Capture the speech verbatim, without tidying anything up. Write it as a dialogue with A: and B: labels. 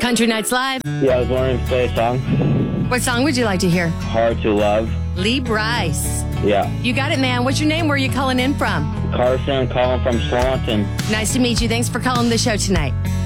A: Country Nights Live.
B: Yeah, I was wondering if you play a song.
A: What song would you like to hear?
B: Hard to Love.
A: Lee Bryce.
B: Yeah.
A: You got it, man. What's your name? Where are you calling in from?
B: Carson, calling from Swanton.
A: Nice to meet you. Thanks for calling the show tonight.